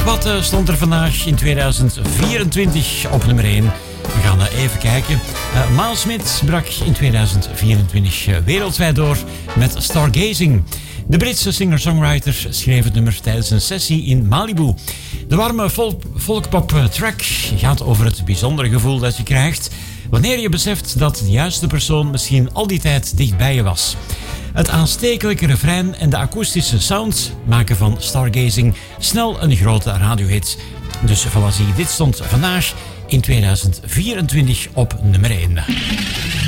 Wat stond er vandaag in 2024 op nummer 1? We gaan even kijken. Miles Smith brak in 2024 wereldwijd door met Stargazing. De Britse singer-songwriter schreef het nummer tijdens een sessie in Malibu. De warme folkpop-track gaat over het bijzondere gevoel dat je krijgt wanneer je beseft dat de juiste persoon misschien al die tijd dicht bij je was. Het aanstekelijke refrein en de akoestische sound maken van Stargazing snel een grote radiohit. Dus voilà, zie, dit stond vandaag in 2024 op nummer 1.